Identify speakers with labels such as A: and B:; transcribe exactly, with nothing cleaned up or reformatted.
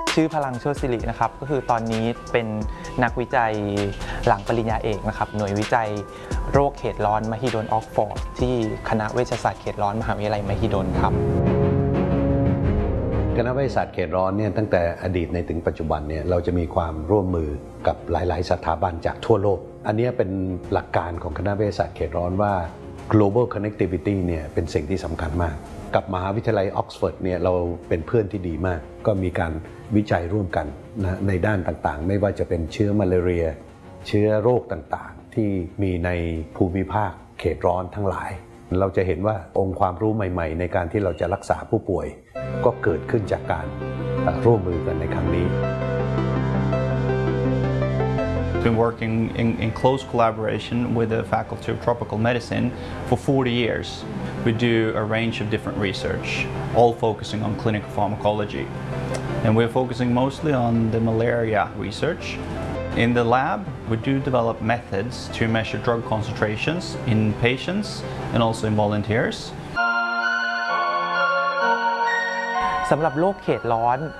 A: ชื่อพลังโชติสิรินะครับก็คือตอนนี้เป็นนักวิจัยหลังปริญญาเอกนะครับหน่วยวิจัยโรคเขตร้อนมหิดลออกฟอร์ดที่คณะเวชศาสตร์เขตร้อนมหาวิทยาลัยมหิดลครับ
B: คณะเวชศาสตร์เขตร้อนเนี่ยตั้งแต่อดีตในถึงปัจจุบันเนี่ยเราจะมีความร่วมมือกับหลายๆสถาบันจากทั่วโลกอันนี้เป็นหลักการของคณะเวชศาสตร์เขตร้อนว่า global connectivity เนี่ยเป็นสิ่งที่สำคัญมากกับมหาวิทยาลัยออกซฟอร์ดเนี่ยเราเป็นเพื่อนที่ดีมากก็มีการวิจัยร่วมกันนะในด้านต่างๆไม่ว่าจะเป็นเชื้อมาลาเรียเชื้อโรคต่างๆที่มีในภูมิภาคเขตร้อนทั้งหลายเราจะเห็นว่าองค์ความรู้ใหม่ๆในการที่เราจะรักษาผู้ป่วยก็เกิดขึ้นจากการร่วมมือกันในครั้งนี้
C: Been working in, in close collaboration with the Faculty of Tropical Medicine for forty years. We do a range of different research, all focusing on clinical pharmacology. And we're focusing mostly on the malaria research. In the lab, we do develop methods to measure drug concentrations in patients and also in volunteers.
A: สำหรับโรคเขตร้อน